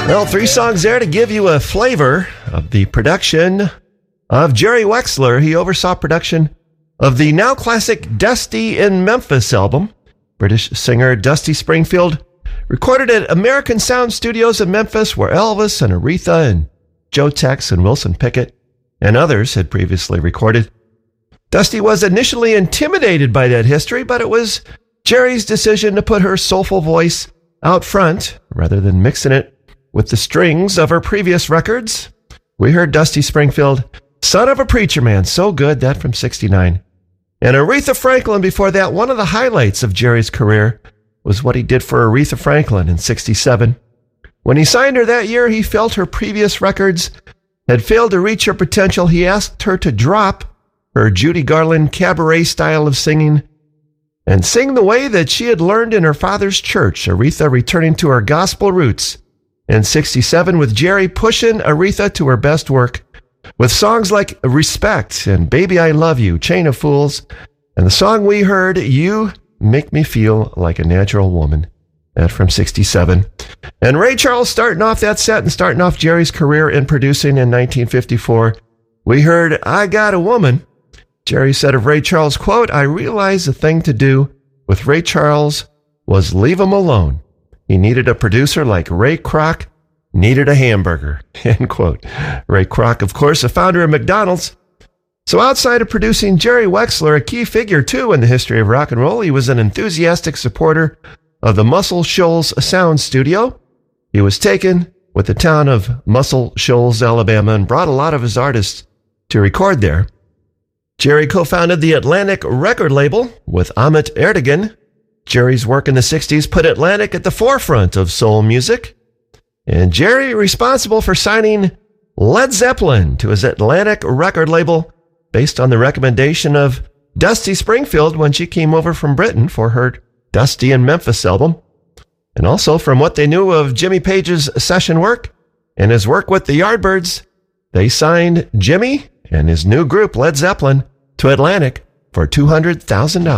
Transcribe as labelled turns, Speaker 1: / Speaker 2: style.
Speaker 1: Well, 3 songs there to give you a flavor of the production of Jerry Wexler. He oversaw production of the now classic Dusty in Memphis album. British singer Dusty Springfield recorded at American Sound Studios in Memphis, where Elvis and Aretha and Joe Tex and Wilson Pickett and others had previously recorded. Dusty was initially intimidated by that history, but it was Jerry's decision to put her soulful voice out front rather than mixing it with the strings of her previous records. We heard Dusty Springfield, Son of a Preacher Man, so good, that from 69. And Aretha Franklin before that. One of the highlights of Jerry's career was what he did for Aretha Franklin in 67. When he signed her that year, he felt her previous records had failed to reach her potential. He asked her to drop her Judy Garland cabaret style of singing and sing the way that she had learned in her father's church, Aretha returning to her gospel roots in 67, with Jerry pushing Aretha to her best work with songs like Respect and Baby I Love You, Chain of Fools, and the song we heard, You Make Me Feel Like a Natural Woman, that from 67. And Ray Charles starting off that set and starting off Jerry's career in producing in 1954. We heard I Got a Woman. Jerry said of Ray Charles, quote, I realized the thing to do with Ray Charles was leave him alone. He needed a producer like Ray Kroc needed a hamburger, end quote. Ray Kroc, of course, the founder of McDonald's. So outside of producing, Jerry Wexler, a key figure too in the history of rock and roll, he was an enthusiastic supporter of the Muscle Shoals Sound Studio. He was taken with the town of Muscle Shoals, Alabama, and brought a lot of his artists to record there. Jerry co-founded the Atlantic record label with Ahmet Ertegun. Jerry's work in the 60s put Atlantic at the forefront of soul music. And Jerry responsible for signing Led Zeppelin to his Atlantic record label based on the recommendation of Dusty Springfield when she came over from Britain for her Dusty in Memphis album. And also from what they knew of Jimmy Page's session work and his work with the Yardbirds, they signed Jimmy and his new group Led Zeppelin to Atlantic for $200,000.